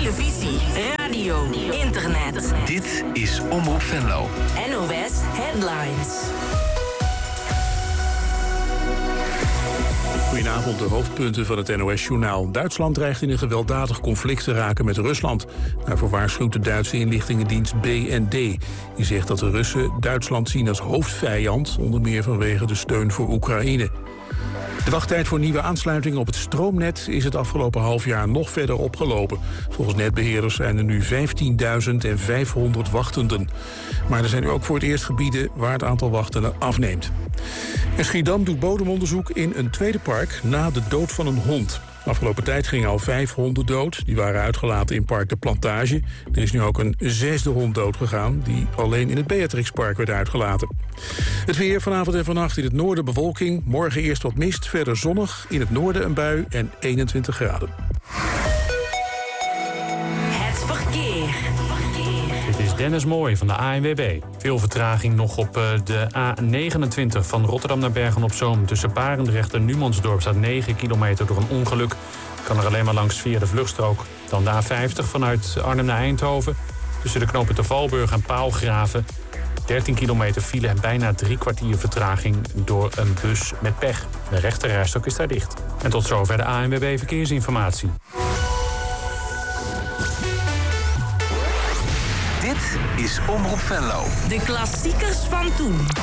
televisie, radio, internet. Dit is Omroep Venlo. NOS Headlines. Goedenavond, de hoofdpunten van het NOS-journaal. Duitsland dreigt in een gewelddadig conflict te raken met Rusland. Daarvoor waarschuwt de Duitse inlichtingendienst BND. Die zegt dat de Russen Duitsland zien als hoofdvijand, onder meer vanwege de steun voor Oekraïne. De wachttijd voor nieuwe aansluitingen op het stroomnet is het afgelopen half jaar nog verder opgelopen. Volgens netbeheerders zijn er nu 15.500 wachtenden. Maar er zijn nu ook voor het eerst gebieden waar het aantal wachtenden afneemt. En Schiedam doet bodemonderzoek in een tweede park na de dood van een hond. Afgelopen tijd gingen al 5 honden dood. Die waren uitgelaten in Park de Plantage. Er is nu ook een 6e hond doodgegaan die alleen in het Beatrixpark werd uitgelaten. Het weer vanavond en vannacht in het noorden bewolking. Morgen eerst wat mist, verder zonnig. In het noorden een bui en 21 graden. Het verkeer. Dit is Dennis Mooij van de ANWB. Veel vertraging nog op de A29 van Rotterdam naar Bergen-op-Zoom. Tussen Barendrecht en Numansdorp staat 9 kilometer door een ongeluk. Kan er alleen maar langs via de vluchtstrook. Dan de A50 vanuit Arnhem naar Eindhoven. Tussen de knopen te Valburg en Paalgraven. 13 kilometer file en bijna 3 kwartier vertraging door een bus met pech. De rechterrijstrook is daar dicht. En tot zover de ANWB Verkeersinformatie. Dit is Omroep Venlo. De klassiekers van toen.